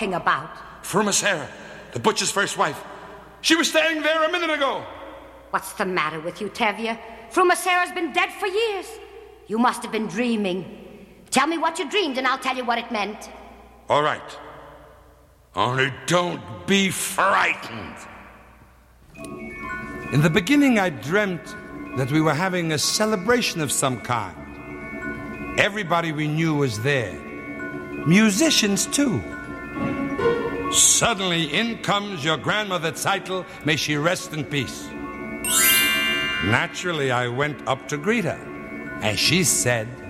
talking about? Fruma Sarah, the butcher's first wife. She was standing there a minute ago. What's the matter with you, Tevye? Fruma Sarah's been dead for years. You must have been dreaming. Tell me what you dreamed and I'll tell you what it meant. All right. Only don't be frightened. In the beginning, I dreamt that we were having a celebration of some kind. Everybody we knew was there. Musicians, too. Suddenly, in comes your grandmother Zeitel, may she rest in peace. Naturally, I went up to greet her, and she said,